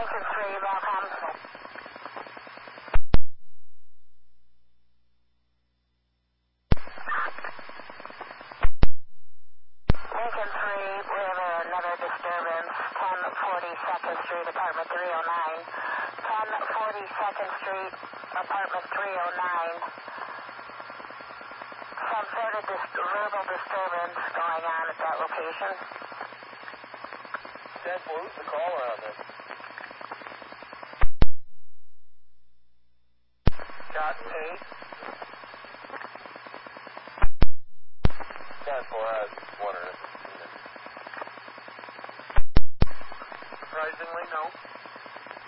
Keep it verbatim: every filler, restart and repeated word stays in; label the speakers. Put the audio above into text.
Speaker 1: Lincoln three, welcome. Lincoln three, we have another disturbance, ten forty-second Street, apartment three oh nine. ten forty-second Street, apartment three oh nine. Some sort of dis verbal disturbance going on at that location.
Speaker 2: ten four, who's the caller on this? Got eight. ten four, I was wondering if it's seen it. Surprisingly, no.